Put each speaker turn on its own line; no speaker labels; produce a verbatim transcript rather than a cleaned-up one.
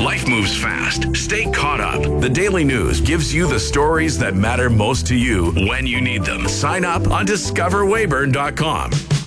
Life moves fast. Stay caught up. The Daily News gives you the stories that matter most to you when you need them. Sign up on discover weyburn dot com.